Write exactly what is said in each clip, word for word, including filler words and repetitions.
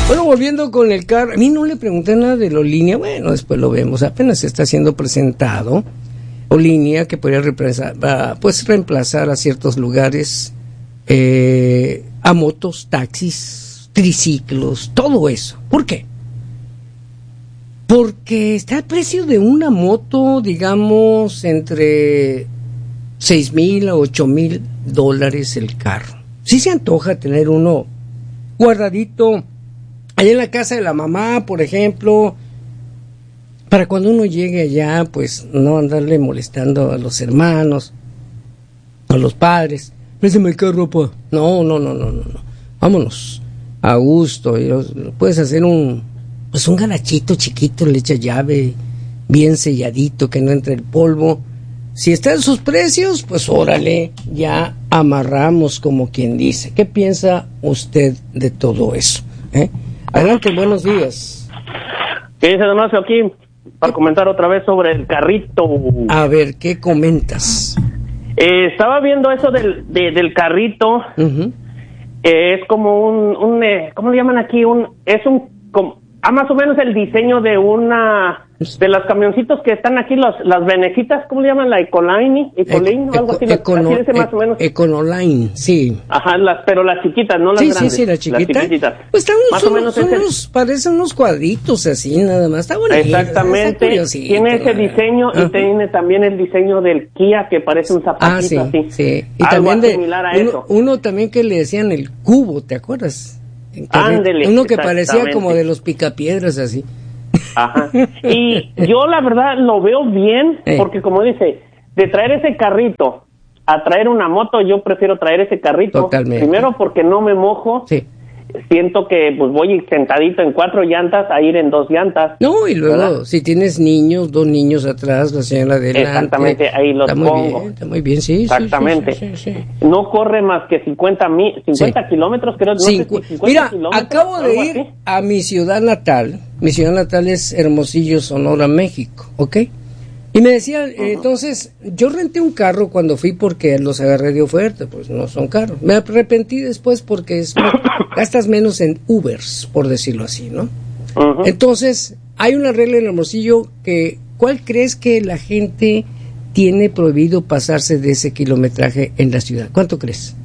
Bueno, volviendo con el carro, a mí no le pregunté nada de Olinia, bueno, después lo vemos, apenas se está siendo presentado Olinia, que podría reemplazar, pues reemplazar a ciertos lugares, eh, a motos, taxis, triciclos, todo eso. ¿Por qué? Porque está el precio de una moto, digamos, entre seis mil a ocho mil dólares el carro. Sí se antoja tener uno guardadito allá en la casa de la mamá, por ejemplo, para cuando uno llegue allá, pues no andarle molestando a los hermanos, a los padres. Préstame el carro, pa. No, no, no, no, no, no. Vámonos a gusto. Puedes hacer un, pues un galachito chiquito, le echa llave, bien selladito, que no entre el polvo. Si está en sus precios, pues órale, ya amarramos, como quien dice. ¿Qué piensa usted de todo eso? ¿Eh? Adelante, buenos días. ¿Qué dice Don Horacio aquí? Para comentar otra vez sobre el carrito. A ver, ¿qué comentas? Eh, estaba viendo eso del, de, del carrito. Uh-huh. Eh, es como un, un eh, ¿cómo le llaman aquí? Un, es un, como, ah, más o menos el diseño de una, de los camioncitos que están aquí, los, las venecitas, ¿cómo le llaman? La Ecoline, Ecoline, o algo así. Econo, así dice más o menos. Econoline, sí. Ajá, las, pero las chiquitas, no las sí, grandes. Sí, sí, las chiquitas. Las chiquititas. Pues están más son, o menos son ese... unos, parecen unos cuadritos así, nada más. Está bonito. Exactamente. Tiene ese diseño. Ajá. Y tiene también el diseño del Kia, que parece un zapatito ah, sí, así. Sí, y algo también de, similar a uno, eso. Uno también que le decían el cubo, ¿te acuerdas? Ándele. Uno que parecía como de los picapiedras así. Ajá. Y yo la verdad lo veo bien, eh. porque como dice, de traer ese carrito a traer una moto, yo prefiero traer ese carrito. Totalmente. Primero porque no me mojo. Sí. Siento que pues voy sentadito en cuatro llantas a ir en dos llantas. No, y luego, ¿verdad? Si tienes niños, dos niños atrás, la señora adelante. Exactamente, ahí los está muy pongo. Bien, está muy bien, sí. Exactamente. Sí, sí, sí, sí. No corre más que cincuenta, mi, cincuenta sí. kilómetros, creo. No Cincu- sé si cincuenta Mira, kilómetros, acabo de ir así. a mi ciudad natal. Mi ciudad natal es Hermosillo, Sonora, México, ¿ok? Y me decían, uh-huh. eh, entonces, yo renté un carro cuando fui porque los agarré de oferta, pues no son caros. Me arrepentí después porque es, gastas menos en Ubers, por decirlo así, ¿no? Uh-huh. Entonces, hay una regla en Hermosillo que, ¿cuál crees que la gente tiene prohibido pasarse de ese kilometraje en la ciudad? ¿Cuánto crees?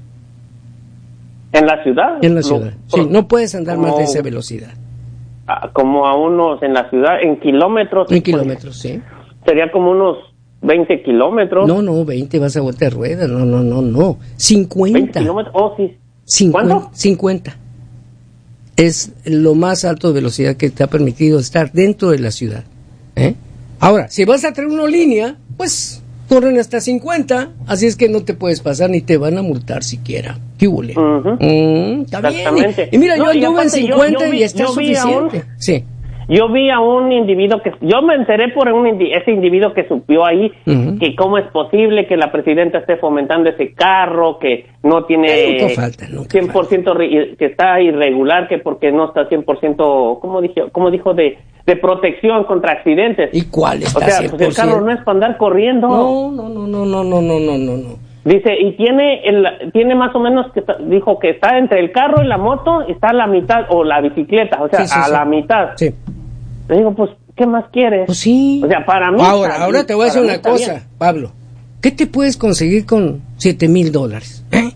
¿En la ciudad? En la ciudad, no, sí, no puedes andar como, más de esa velocidad. Como a unos, en la ciudad, en kilómetros. En kilómetros, sí. Sería como unos veinte kilómetros. No, no, veinte vas a vuelta de rueda, no, no, no, no. cincuenta. veinte kilómetros, oh, sí. cincuenta, ¿Cuánto? cincuenta. Es lo más alto de velocidad que te ha permitido estar dentro de la ciudad. ¿Eh? Ahora, si vas a traer una línea, pues corren hasta cincuenta, así es que no te puedes pasar ni te van a multar siquiera. ¿Qué hule? Uh-huh. mm, está Exactamente. Bien. Y, y mira, no, yo anduve en cincuenta yo, yo vi, y está yo suficiente. Un... Sí. Yo vi a un individuo que, yo me enteré por un indi, ese individuo que subió ahí, uh-huh. que cómo es posible que la presidenta esté fomentando ese carro, que no tiene nunca falta, nunca cien por ciento re, que está irregular, que porque no está cien por ciento, ¿cómo dijo? ¿Cómo dijo? De, de protección contra accidentes. ¿Y cuál está? O sea, cien por ciento? Pues el carro no es para andar corriendo. No, no, no, no, no, no, no, no, no, no. Dice, y tiene el, tiene más o menos, que está, dijo que está entre el carro y la moto, está a la mitad, o la bicicleta, o sea, sí, sí, a sí. la mitad. Sí. Le digo, pues, ¿qué más quieres? Pues sí. O sea, para mí... Ahora, está, ahora te voy a decir una cosa, bien. Pablo. ¿Qué te puedes conseguir con siete mil dólares? ¿Eh?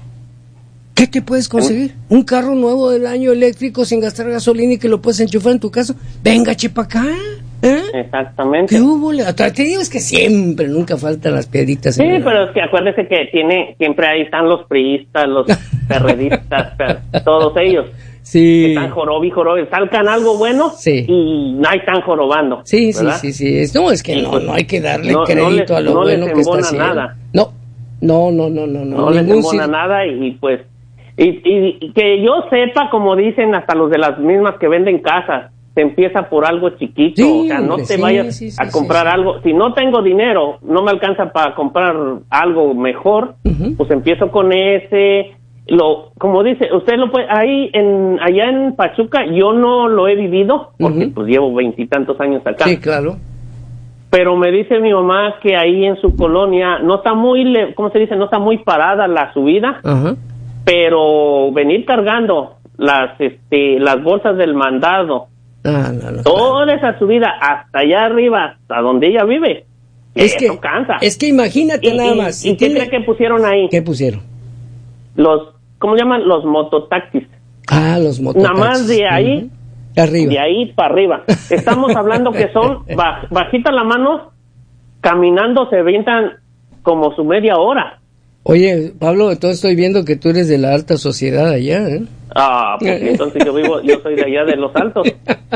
¿Qué te puedes conseguir? ¿Eh? Un carro nuevo del año eléctrico sin gastar gasolina y que lo puedes enchufar en tu casa. Venga, chepa acá. ¿Eh? Exactamente. ¿Qué hubo? Te digo, es que siempre, nunca faltan las piedritas. Sí, pero es que acuérdese que tiene, siempre ahí están los priistas, los perredistas, per, todos ellos. Sí. Que están jorobi, jorobi, salgan algo bueno sí. y ahí están jorobando. Sí, ¿verdad? sí, sí, sí. No, es que no, pues, no hay que darle no, crédito no les, a lo no bueno les que está haciendo. Nada. No, no, no, no, no. No, no les embona nada y, y pues, y, y, y que yo sepa, como dicen hasta los de las mismas que venden casas, se empieza por algo chiquito, sí, o sea, no hombre, te sí, vayas sí, sí, a comprar sí, sí. algo. Si no tengo dinero, no me alcanza para comprar algo mejor, uh-huh. pues empiezo con ese... Lo, como dice, usted lo puede, ahí en, allá en Pachuca, yo no lo he vivido, porque uh-huh. pues llevo veintitantos años acá. Sí, claro. Pero me dice mi mamá que ahí en su colonia no está muy, ¿cómo se dice? No está muy parada la subida, uh-huh. pero venir cargando las, este, las bolsas del mandado. Ah, no, no, Toda claro. esa subida hasta allá arriba, hasta donde ella vive. Es eso que cansa. Es que imagínate y, nada y, más. ¿Y, y tiene... qué cree que pusieron ahí? ¿Qué pusieron? Los, ¿cómo llaman? Los mototaxis. Ah, los mototaxis. Nada más de ahí, uh-huh. arriba. de ahí para arriba. Estamos hablando que son baj, bajita la mano, caminando se avientan como su media hora. Oye, Pablo, entonces estoy viendo que tú eres de la alta sociedad allá, ¿eh? Ah, pues entonces yo vivo, yo soy de allá de Los Altos.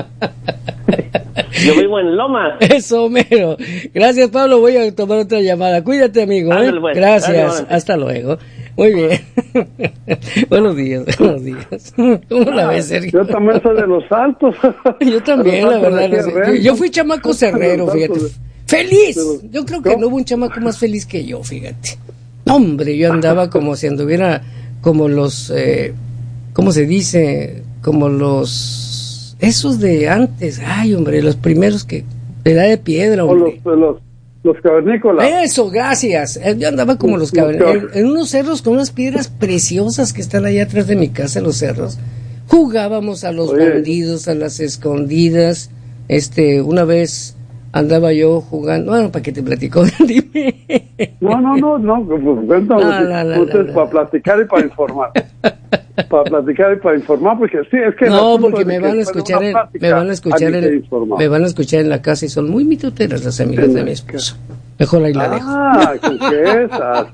Yo vivo en Lomas. Eso, mero. Gracias, Pablo. Voy a tomar otra llamada. Cuídate, amigo. ¿eh? Pues. Gracias. Dale, hasta luego. Muy bien. Buenos días, buenos días. ¿Cómo la ves, Sergio? Yo también soy de Los Altos. Yo también, la verdad. No sé. Yo fui chamaco cerrero, fíjate. ¡Feliz! Yo creo que no hubo un chamaco más feliz que yo, fíjate. Hombre, yo andaba como si anduviera como los, eh, ¿cómo se dice? Como los, esos de antes. Ay, hombre, los primeros que, de edad de piedra, hombre. O los, los, los cavernícolas. Eso, gracias. Yo andaba como los cavernícolas. En, en unos cerros con unas piedras preciosas que están allá atrás de mi casa, los cerros. Jugábamos a los Oye. bandidos, a las escondidas. Este, una vez andaba yo jugando, bueno, ¿para qué te platico? Dime. No, no, no, no, pues cuéntame, ah, la, la, usted es para platicar y para informar. Para platicar y para informar, porque sí, es que... No, porque me van a escuchar, en, me van a escuchar, en, me van a escuchar en la casa y son muy mitoteras las amigas de mi esposo. Mejor ahí la ah, dejo. Ah, ¿con qué esas?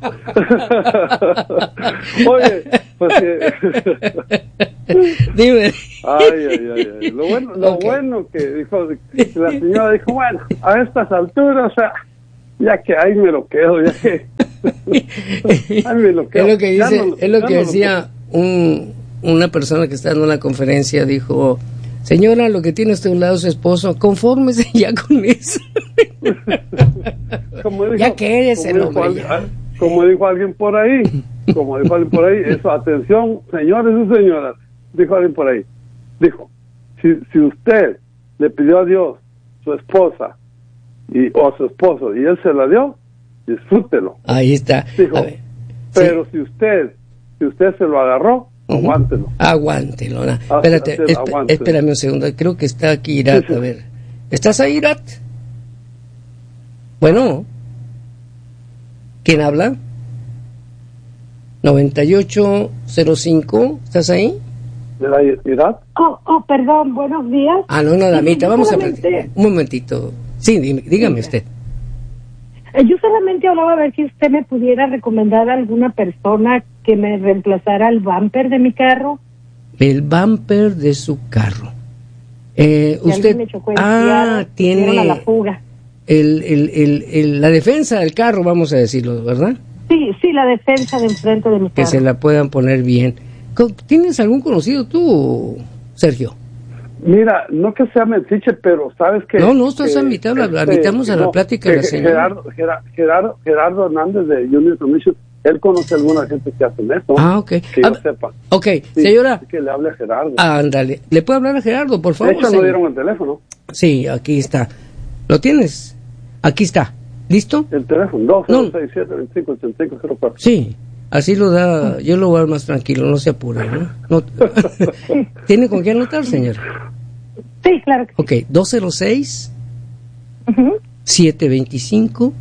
Oye, pues... Eh, Dime. Ay, ay, ay, ay. Lo bueno, lo okay. bueno que dijo, la señora dijo, bueno, a estas alturas, o sea, ya que ahí me lo quedo, ya que... ahí me lo quedo. Es lo que dice, no, es lo que decía un, una persona que está dando una conferencia, dijo... Señora, lo que tiene usted a un lado su esposo, confórmese ya con eso. Como dijo, ya que eres el hombre. Alguien, como dijo alguien por ahí, como dijo alguien por ahí, eso, atención, señores y señoras, dijo alguien por ahí, dijo, si, si usted le pidió a Dios su esposa y, o a su esposo y él se la dio, disfrútelo. Ahí está. Dijo, a ver, pero sí. si usted, si usted se lo agarró, Uh-huh. Aguántelo. Aguántelo. Nah. Espérate, Hace, esp- espérame un segundo. Creo que está aquí Irat. Sí, sí. A ver. ¿Estás ahí, Irat? Bueno. ¿Quién habla? noventa y ocho cero cinco. ¿Estás ahí? ¿De la Irat? Oh, oh, perdón. Buenos días. Ah, no, no, damita. Vamos solamente... a platicar. Un momentito. Sí, dígame, dígame usted. Yo solamente hablaba a ver si usted me pudiera recomendar a alguna persona que me reemplazara el bumper de mi carro. El bumper de su carro. Eh, usted me chocó ah tiene a la fuga. El, el, el, el, la defensa del carro, vamos a decirlo, ¿verdad? Sí, sí, la defensa de enfrente de mi carro. Que se la puedan poner bien. ¿Tienes algún conocido tú, Sergio? Mira, no que sea metiche, pero sabes que... No, no, estás invitado, la invitamos a la no, plática de la señora. Gerardo, Gerardo, Gerardo Hernández de Union Commission, él conoce a alguna gente que hacen eso. Ah, ok. Que yo ah, sepa. Ok, sí, señora. Que le hable a Gerardo. Ándale. ¿Le puede hablar a Gerardo, por favor? De hecho, no dieron el teléfono. Sí, aquí está. ¿Lo tienes? Aquí está. ¿Listo? El teléfono, dos cero seis siete, veinticinco ochenta y cinco cero cuatro. Sí. Así lo da, yo lo voy a dar más tranquilo, no se apure, ¿no? no ¿Tiene con qué anotar, señor? Sí, claro que sí. Ok, dos cero seis, uh-huh. siete veinticinco,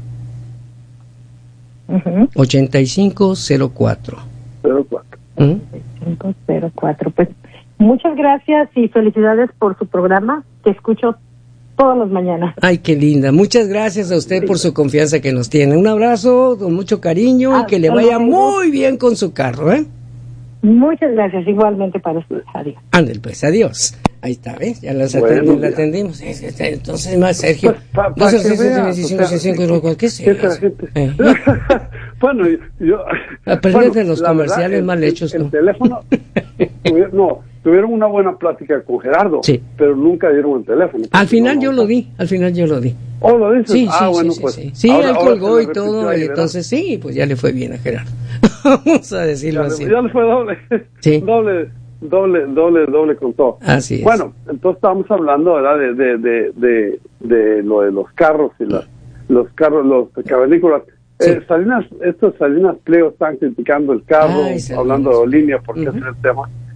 uh-huh. ochenta y cinco cero cuatro. cero cuatro. Uh-huh. cinco cero cuatro. Pues muchas gracias y felicidades por su programa, que escucho todas las mañanas. Ay, qué linda. Muchas gracias a usted sí. por su confianza que nos tiene. Un abrazo con mucho cariño ah, y que le vaya muy bien con su carro, ¿eh? Muchas gracias, igualmente para usted. Adiós. Ándale, pues, adiós. Ahí está, ¿ves? Ya las bueno, atendimos, la atendimos. Entonces, más, Sergio. Pues, pa, pa dos ¿qué es eso? Eh. Bueno, yo... Aprende bueno, de los comerciales verdad, mal el, hechos, el, ¿no? El teléfono... tuvier, no, tuvieron una buena plática con Gerardo, sí. pero nunca dieron el teléfono. Al final no, yo no, lo di, al final yo lo di. ¿Oh, lo dices? Sí, ah, sí, bueno, sí, pues... Sí, sí. sí ahora, él colgó y todo, y entonces sí, pues ya le fue bien a Gerardo. Vamos a decirlo ya así. Le, ya le fue doble. Sí. doble, doble, doble, doble con todo. Así es. Bueno, entonces estábamos hablando, ¿verdad? De, de, de, de, de lo de los carros y la, los carros, los cavernícolas. Sí. Eh, Salinas, estos Salinas Pliego están criticando el carro, Ay, hablando de línea, porque uh-huh. ese es el tema.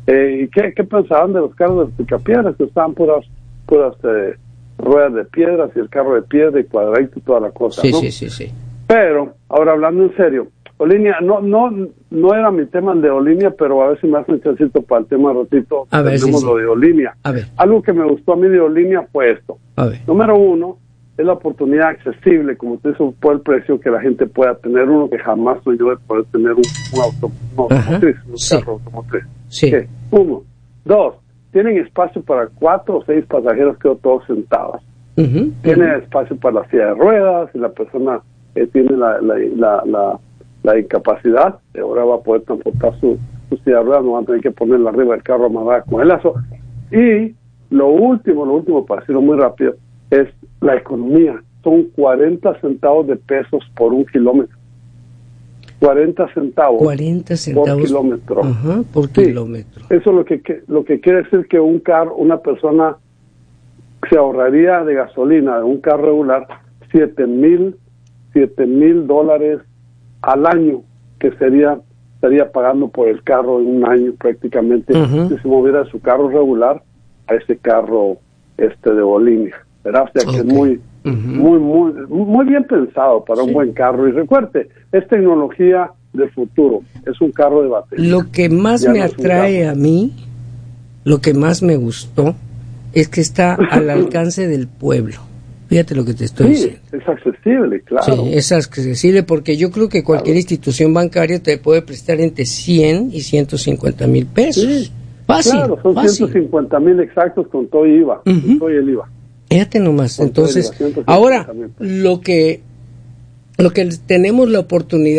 Eh, ¿Y qué, qué pensaban de los carros de picapiedras? Que estaban puras, puras eh, ruedas de piedras y el carro de piedra y cuadradito y toda la cosa, sí, ¿no? Sí, sí, sí. Pero, ahora hablando en serio, Olinia, no no no era mi tema el de Olinia, pero a ver si me hacen chancito para el tema ratito. A ver, tenemos sí, lo sí. de Olinia. A ver. Algo que me gustó a mí de Olinia fue esto. A ver. Número uno, es la oportunidad accesible, como usted dice, por el precio que la gente pueda tener, uno que jamás soñó de poder tener un, un auto, un automotriz, un sí. carro automotriz. Sí. ¿Qué? Uno. Dos, tienen espacio para cuatro o seis pasajeros, quedó todos sentados. Uh-huh, Tiene uh-huh. espacio para la silla de ruedas, y la persona eh, tiene la, la, la, la, la incapacidad, ahora va a poder transportar su, su silla de ruedas, no va a tener que ponerla arriba del carro amarrada con el lazo. Y lo último, lo último, para decirlo muy rápido, es la economía. Son cuarenta centavos de pesos por un kilómetro. cuarenta centavos. cuarenta centavos por kilómetro. Ajá, por Sí, kilómetro. eso lo que, que lo que quiere decir que un carro, una persona se ahorraría de gasolina de un carro regular siete mil siete mil dólares al año, que sería estaría pagando por el carro en un año prácticamente, Uh-huh. si se moviera su carro regular a ese carro este de Olinia, ¿verdad? O sea que Ok. es muy Uh-huh. muy muy muy bien pensado para Sí. un buen carro. Y recuerde, es tecnología del futuro, es un carro de batería. Lo que más Ya me no es un atrae carro. a mí, lo que más me gustó, es que está al alcance del pueblo. Fíjate lo que te estoy Sí, diciendo. es accesible, claro. Sí, es accesible porque yo creo que cualquier Claro. institución bancaria te puede prestar entre cien y ciento cincuenta mil pesos. Sí, Fácil, claro, son fácil. ciento cincuenta mil exactos con todo I V A, Ujú. con todo y el I V A. Fíjate nomás. Con todo el Entonces, I V A, ciento cincuenta ahora mil pesos. lo que lo que tenemos la oportunidad